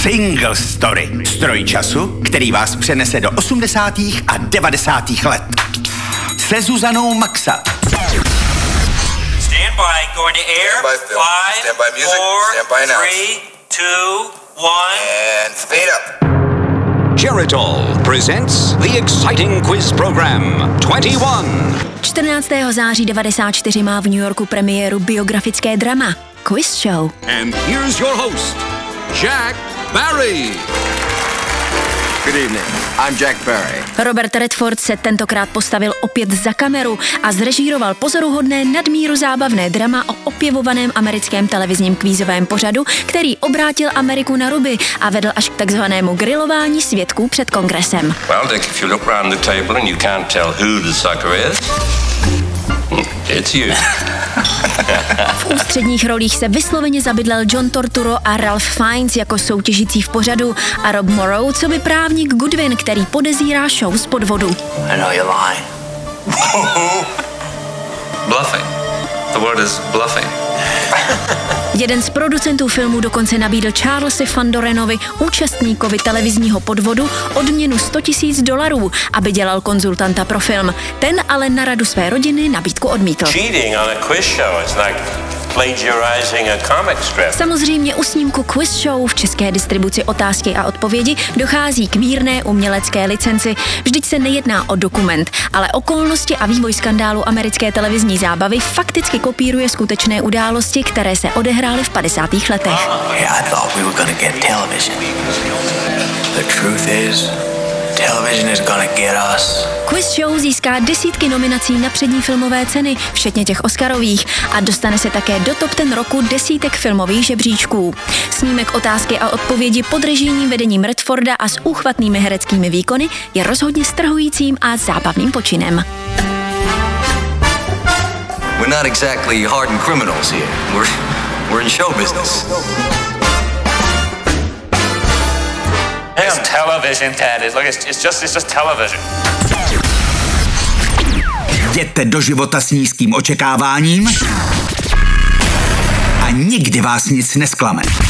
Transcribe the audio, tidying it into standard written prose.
Single Story. Stroj času, který vás přenese do 80. a 90. let. Se Zuzanou Maxa. Stand by, going to air. Stand by film. 5, Stand by music. 4, Stand by now. 3, 2, 1. And speed up. Geritol presents the exciting quiz program 21. 14. září 94 má v New Yorku premiéru biografické drama Quiz Show. And here's your host, Jack Barry. Good evening. I'm Jack Barry. Robert Redford se tentokrát postavil opět za kameru a zrežíroval pozoruhodné nadmíru zábavné drama o opěvovaném americkém televizním kvízovém pořadu, který obrátil Ameriku na ruby a vedl až k takzvanému grilování svědků před kongresem. Well, Dick, if you look round the table and you can't tell who the sucker is, it's you. V ústředních rolích se vysloveně zabydlel John Turturro a Ralph Fiennes jako soutěžící v pořadu a Rob Morrow coby právník Goodwin, který podezírá show z podvodu. I know you're lying. Bluffing. The word is bluffing. Jeden z producentů filmu dokonce nabídl Charlesi Van Dorenovi, účastníkovi televizního podvodu, odměnu $100,000, aby dělal konzultanta pro film. Ten ale na radu své rodiny nabídku odmítl. Cheating on a quiz show is like plagiarizing a comic strip. Samozřejmě u snímku Quiz Show v české distribuci Otázky a odpovědi dochází k mírné umělecké licenci. Vždyť se nejedná o dokument, ale okolnosti a vývoj skandálu americké televizní zábavy fakticky kopíruje skutečné události, které se odehrály v 50. letech. Yeah, I thought we were gonna get television. The truth is, television is gonna get us. Quiz Show získá desítky nominací na přední filmové ceny, včetně těch Oscarových, a dostane se také do top 10 roku desítek filmových žebříčků. Snímek Otázky a odpovědi pod režijním vedením Redforda a s úchvatnými hereckými výkony je rozhodně strhujícím a zábavným počinem. We're not exactly hardened criminals here. We're in show business. It's television, Ted. Look, it's just television. Jděte do života s nízkým očekáváním a nikdy vás nic nesklame.